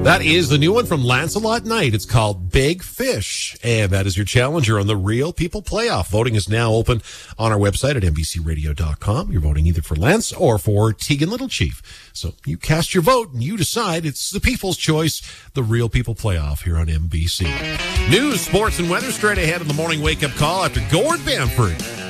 That is the new one from Lancelot Knight. It's called Big Fish, and that is your challenger on the Real People Playoff. Voting is now open on our website at NBCRadio.com. You're voting either for Lance or for Tegan Little Chief. So you cast your vote and you decide. It's the people's choice, the Real People Playoff here on NBC. News, sports, and weather straight ahead of the morning wake-up call after Gord Bamford.